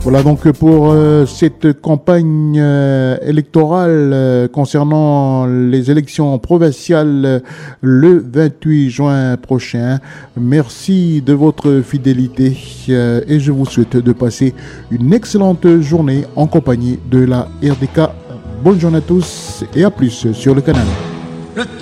Voilà donc pour cette campagne électorale concernant les élections provinciales le 28 juin prochain. Merci de votre fidélité et je vous souhaite de passer une excellente journée en compagnie de la RDK. Bonne journée à tous et à plus sur le canal.